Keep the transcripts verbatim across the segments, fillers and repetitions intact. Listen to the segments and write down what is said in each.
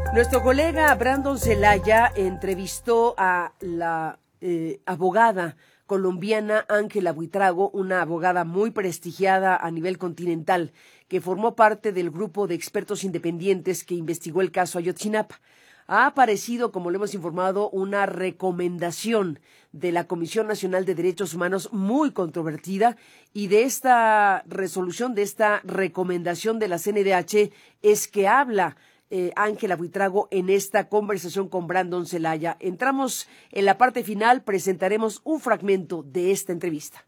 Nuestro colega Brandon Zelaya entrevistó a la eh, abogada colombiana Ángela Buitrago, una abogada muy prestigiada a nivel continental, que formó parte del grupo de expertos independientes que investigó el caso Ayotzinapa. Ha aparecido, como lo hemos informado, una recomendación de la Comisión Nacional de Derechos Humanos muy controvertida, y de esta resolución, de esta recomendación de la C N D H, es que habla Ángela eh, Buitrago en esta conversación con Brandon Zelaya. Entramos en la parte final, presentaremos un fragmento de esta entrevista.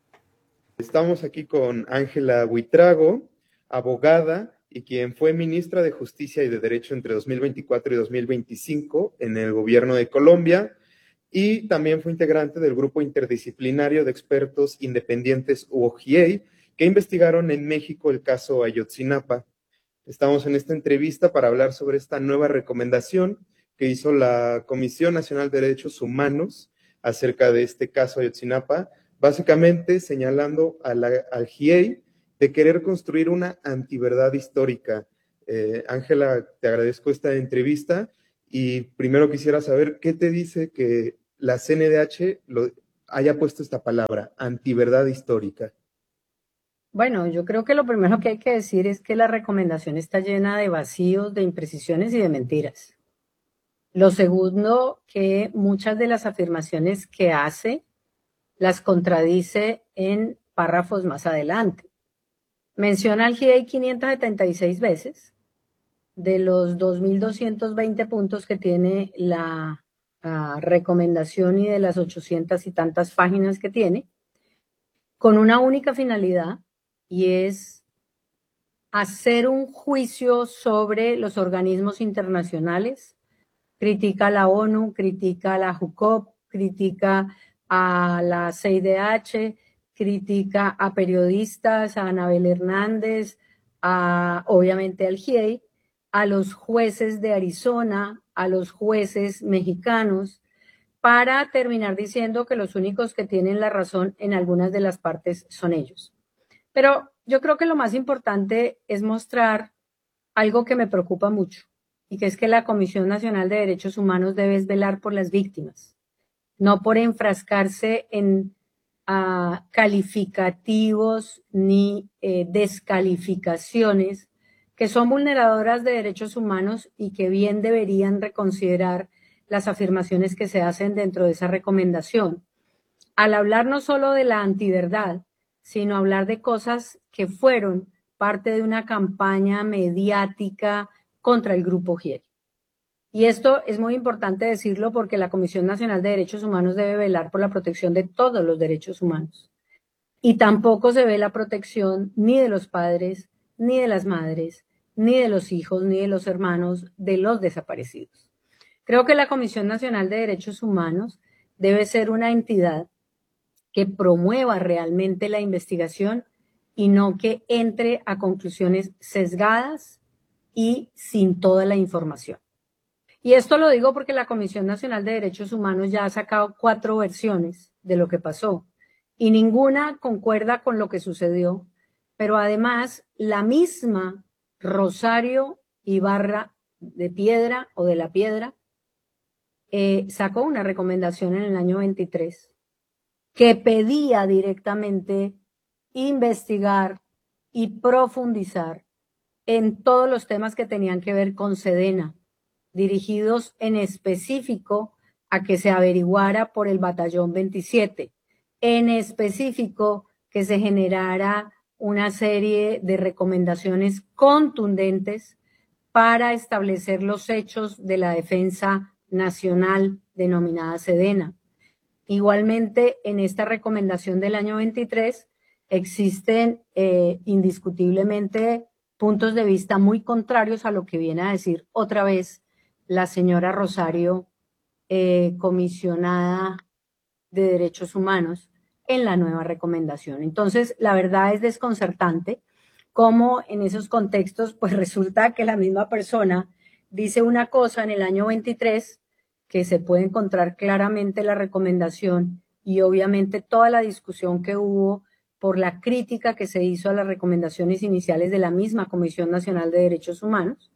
Estamos aquí con Ángela Buitrago, abogada y quien fue ministra de Justicia y de Derecho entre dos mil veinticuatro y dos mil veinticinco en el gobierno de Colombia, y también fue integrante del grupo interdisciplinario de expertos independientes U O G I A que investigaron en México el caso Ayotzinapa. Estamos en esta entrevista para hablar sobre esta nueva recomendación que hizo la Comisión Nacional de Derechos Humanos acerca de este caso Ayotzinapa, básicamente señalando a la, al G I A de querer construir una antiverdad histórica. Ángela, eh, te agradezco esta entrevista y primero quisiera saber qué te dice que la C N D H lo, haya puesto esta palabra, antiverdad histórica. Bueno, yo creo que lo primero que hay que decir es que la recomendación está llena de vacíos, de imprecisiones y de mentiras. Lo segundo, que muchas de las afirmaciones que hace las contradice en párrafos más adelante. Menciona al G I A quinientas setenta y seis veces de los dos mil doscientos veinte puntos que tiene la uh, recomendación y de las ochocientas y tantas páginas que tiene, con una única finalidad, y es hacer un juicio sobre los organismos internacionales. Critica a la ONU, critica a la JUCOP, critica a la C I D H, critica a periodistas, a Anabel Hernández, a, obviamente al G I A, a los jueces de Arizona, a los jueces mexicanos, para terminar diciendo que los únicos que tienen la razón en algunas de las partes son ellos. Pero yo creo que lo más importante es mostrar algo que me preocupa mucho, y que es que la Comisión Nacional de Derechos Humanos debe velar por las víctimas, no por enfrascarse en uh, calificativos ni eh, descalificaciones que son vulneradoras de derechos humanos y que bien deberían reconsiderar las afirmaciones que se hacen dentro de esa recomendación. Al hablar no solo de la antiverdad, sino hablar de cosas que fueron parte de una campaña mediática contra el grupo G I A. Y esto es muy importante decirlo porque la Comisión Nacional de Derechos Humanos debe velar por la protección de todos los derechos humanos. Y tampoco se ve la protección ni de los padres, ni de las madres, ni de los hijos, ni de los hermanos de los desaparecidos. Creo que la Comisión Nacional de Derechos Humanos debe ser una entidad que promueva realmente la investigación y no que entre a conclusiones sesgadas y sin toda la información. Y esto lo digo porque la Comisión Nacional de Derechos Humanos ya ha sacado cuatro versiones de lo que pasó y ninguna concuerda con lo que sucedió, pero además la misma Rosario Ibarra de Piedra o de la Piedra eh, sacó una recomendación en el año veintitrés que pedía directamente investigar y profundizar en todos los temas que tenían que ver con Sedena, dirigidos en específico a que se averiguara por el batallón veintisiete, en específico que se generara una serie de recomendaciones contundentes para establecer los hechos de la defensa nacional denominada Sedena. Igualmente, en esta recomendación del año veintitrés existen eh, indiscutiblemente puntos de vista muy contrarios a lo que viene a decir otra vez la señora Rosario, eh, comisionada de Derechos Humanos, en la nueva recomendación. Entonces, la verdad es desconcertante cómo en esos contextos, pues resulta que la misma persona dice una cosa en el año veintitrés, que se puede encontrar claramente la recomendación y obviamente toda la discusión que hubo por la crítica que se hizo a las recomendaciones iniciales de la misma Comisión Nacional de Derechos Humanos,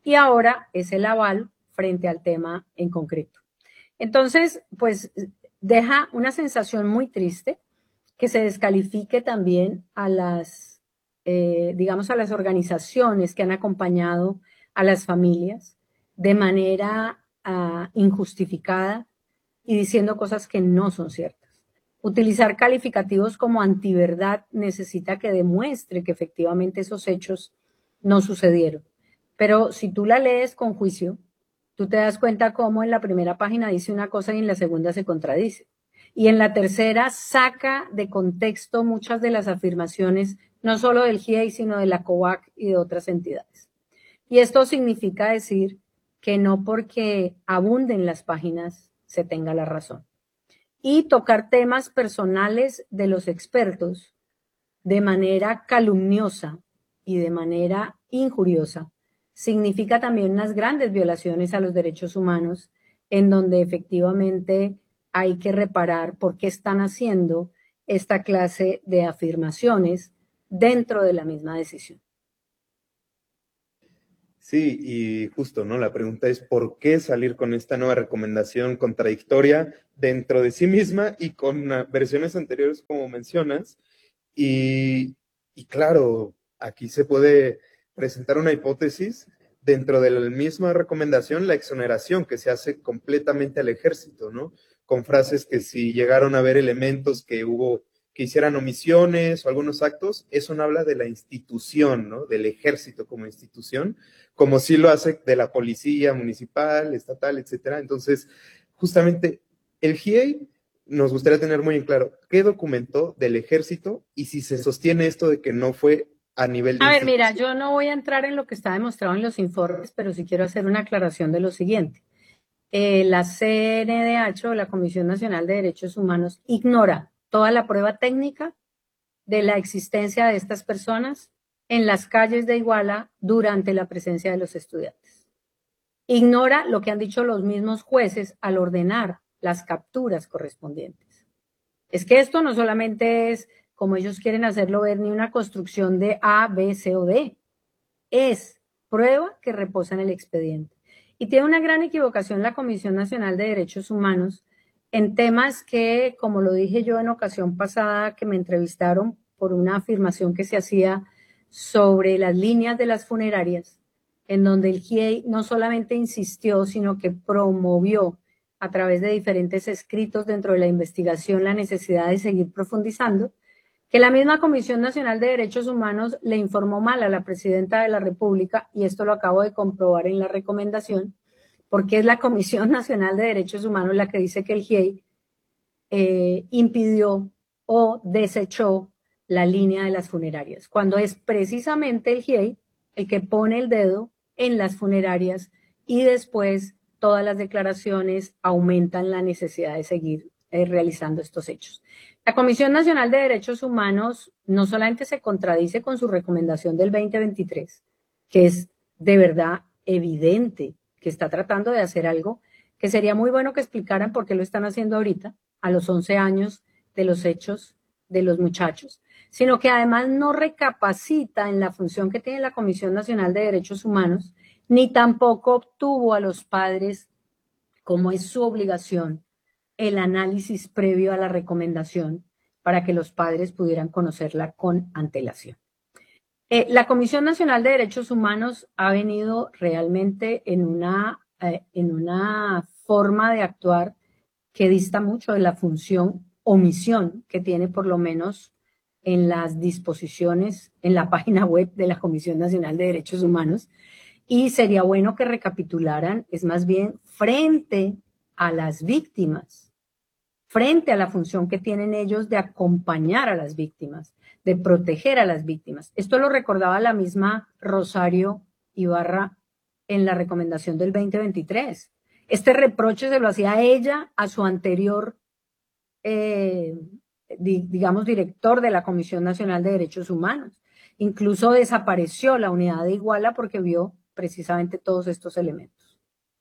y ahora es el aval frente al tema en concreto. Entonces, pues deja una sensación muy triste que se descalifique también a las, eh, digamos, a las organizaciones que han acompañado a las familias de manera uh, injustificada y diciendo cosas que no son ciertas. Utilizar calificativos como antiverdad necesita que demuestre que efectivamente esos hechos no sucedieron. Pero si tú la lees con juicio, tú te das cuenta cómo en la primera página dice una cosa y en la segunda se contradice. Y en la tercera saca de contexto muchas de las afirmaciones, no solo del G I E I, sino de la COVAC y de otras entidades. Y esto significa decir que no porque abunden las páginas se tenga la razón. Y tocar temas personales de los expertos de manera calumniosa y de manera injuriosa significa también unas grandes violaciones a los derechos humanos, en donde efectivamente hay que reparar por qué están haciendo esta clase de afirmaciones dentro de la misma decisión. Sí, y justo, ¿no? La pregunta es ¿por qué salir con esta nueva recomendación contradictoria dentro de sí misma y con versiones anteriores, como mencionas? Y, y claro, aquí se puede presentar una hipótesis dentro de la misma recomendación, la exoneración que se hace completamente al ejército, ¿no? Con frases que si llegaron a haber elementos que hubo, que hicieran omisiones o algunos actos, eso no habla de la institución, ¿no? Del ejército como institución, como sí lo hace de la policía municipal, estatal, etcétera. Entonces, justamente el G I E I nos gustaría tener muy en claro qué documentó del ejército y si se sostiene esto de que no fue a nivel de A ver, mira, yo no voy a entrar en lo que está demostrado en los informes, pero sí quiero hacer una aclaración de lo siguiente. Eh, la C N D H o la Comisión Nacional de Derechos Humanos ignora toda la prueba técnica de la existencia de estas personas en las calles de Iguala durante la presencia de los estudiantes. Ignora lo que han dicho los mismos jueces al ordenar las capturas correspondientes. Es que esto no solamente es, como ellos quieren hacerlo ver, ni una construcción de A, B, C o D. Es prueba que reposa en el expediente. Y tiene una gran equivocación la Comisión Nacional de Derechos Humanos en temas que, como lo dije yo en ocasión pasada, que me entrevistaron por una afirmación que se hacía sobre las líneas de las funerarias, en donde el G I E I no solamente insistió, sino que promovió a través de diferentes escritos dentro de la investigación la necesidad de seguir profundizando, que la misma Comisión Nacional de Derechos Humanos le informó mal a la Presidenta de la República, y esto lo acabo de comprobar en la recomendación, porque es la Comisión Nacional de Derechos Humanos la que dice que el G I E I eh, impidió o desechó la línea de las funerarias, cuando es precisamente el G I E I el que pone el dedo en las funerarias y después todas las declaraciones aumentan la necesidad de seguir eh, realizando estos hechos. La Comisión Nacional de Derechos Humanos no solamente se contradice con su recomendación del veinte veintitrés, que es de verdad evidente que está tratando de hacer algo que sería muy bueno que explicaran por qué lo están haciendo ahorita, a los once años de los hechos de los muchachos, sino que además no recapacita en la función que tiene la Comisión Nacional de Derechos Humanos, ni tampoco obtuvo a los padres, como es su obligación, el análisis previo a la recomendación para que los padres pudieran conocerla con antelación. Eh, la Comisión Nacional de Derechos Humanos ha venido realmente en una, eh, en una forma de actuar que dista mucho de la función o misión que tiene, por lo menos en las disposiciones en la página web de la Comisión Nacional de Derechos Humanos, y sería bueno que recapitularan, es más bien frente a las víctimas, frente a la función que tienen ellos de acompañar a las víctimas, de proteger a las víctimas. Esto lo recordaba la misma Rosario Ibarra en la recomendación del veinte veintitrés. Este reproche se lo hacía a ella, a su anterior, eh, di, digamos, director de la Comisión Nacional de Derechos Humanos. Incluso desapareció la unidad de Iguala porque vio precisamente todos estos elementos.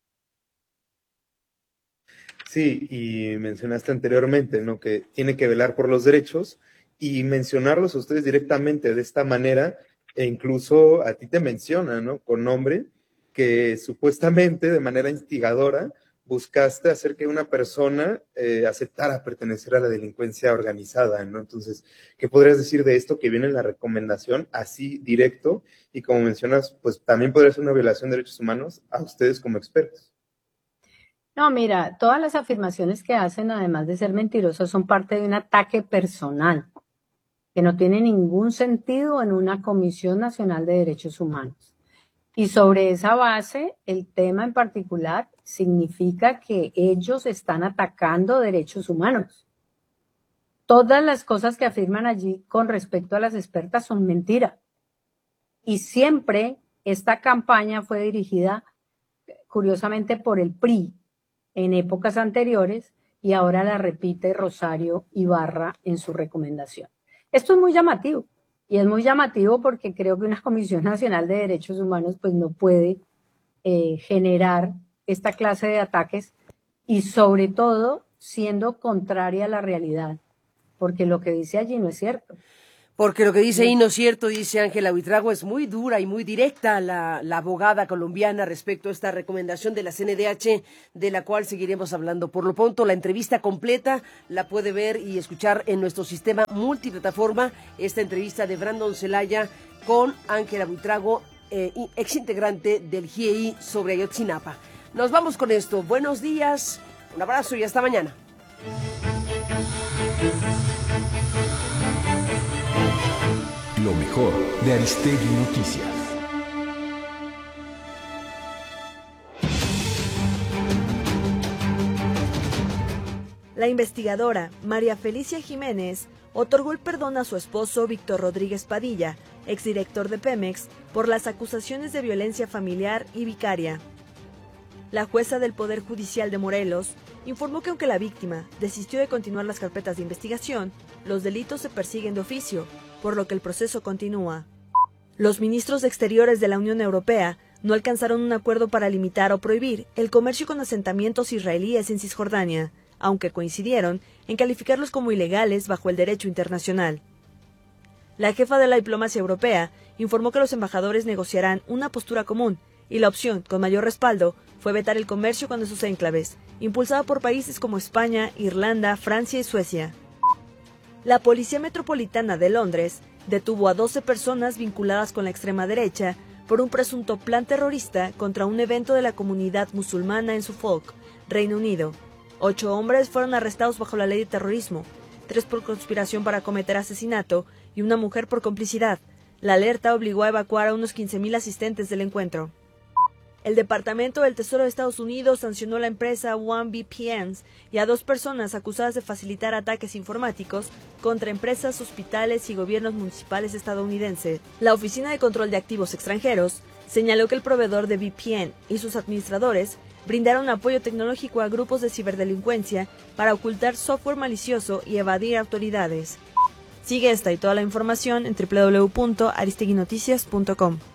Sí, y mencionaste anteriormente, ¿no? Que tiene que velar por los derechos y mencionarlos a ustedes directamente de esta manera, e incluso a ti te menciona, ¿no? Con nombre, que supuestamente de manera instigadora buscaste hacer que una persona eh, aceptara pertenecer a la delincuencia organizada, ¿no? Entonces, ¿qué podrías decir de esto que viene en la recomendación así directo? Y como mencionas, pues también podría ser una violación de derechos humanos a ustedes como expertos. No, mira, todas las afirmaciones que hacen, además de ser mentirosas, son parte de un ataque personal que no tiene ningún sentido en una Comisión Nacional de Derechos Humanos. Y sobre esa base, el tema en particular significa que ellos están atacando derechos humanos. Todas las cosas que afirman allí con respecto a las expertas son mentira. Y siempre esta campaña fue dirigida, curiosamente, por el P R I en épocas anteriores y ahora la repite Rosario Ibarra en su recomendación. Esto es muy llamativo. Y es muy llamativo porque creo que una Comisión Nacional de Derechos Humanos pues no puede eh, generar esta clase de ataques y sobre todo siendo contraria a la realidad, porque lo que dice allí no es cierto. Porque lo que dice ahí no es cierto, dice Ángela Buitrago, es muy dura y muy directa la, la abogada colombiana respecto a esta recomendación de la C N D H, de la cual seguiremos hablando. Por lo pronto, la entrevista completa la puede ver y escuchar en nuestro sistema multiplataforma, esta entrevista de Brandon Zelaya con Ángela Buitrago, eh, exintegrante del G I E I sobre Ayotzinapa. Nos vamos con esto. Buenos días, un abrazo y hasta mañana. Lo mejor de Aristegui Noticias. La investigadora María Felicia Jiménez otorgó el perdón a su esposo Víctor Rodríguez Padilla, exdirector de Pemex, por las acusaciones de violencia familiar y vicaria. La jueza del Poder Judicial de Morelos informó que aunque la víctima desistió de continuar las carpetas de investigación, los delitos se persiguen de oficio, por lo que el proceso continúa. Los ministros de Exteriores de la Unión Europea no alcanzaron un acuerdo para limitar o prohibir el comercio con asentamientos israelíes en Cisjordania, aunque coincidieron en calificarlos como ilegales bajo el derecho internacional. La jefa de la diplomacia europea informó que los embajadores negociarán una postura común y la opción con mayor respaldo fue vetar el comercio con esos enclaves, impulsada por países como España, Irlanda, Francia y Suecia. La Policía Metropolitana de Londres detuvo a doce personas vinculadas con la extrema derecha por un presunto plan terrorista contra un evento de la comunidad musulmana en Suffolk, Reino Unido. Ocho hombres fueron arrestados bajo la ley de terrorismo, tres por conspiración para cometer asesinato y una mujer por complicidad. La alerta obligó a evacuar a unos quince mil asistentes del encuentro. El Departamento del Tesoro de Estados Unidos sancionó a la empresa One V P Ns y a dos personas acusadas de facilitar ataques informáticos contra empresas, hospitales y gobiernos municipales estadounidenses. La Oficina de Control de Activos Extranjeros señaló que el proveedor de V P N y sus administradores brindaron apoyo tecnológico a grupos de ciberdelincuencia para ocultar software malicioso y evadir autoridades. Sigue esta y toda la información en doble u doble u doble u punto aristegui noticias punto com.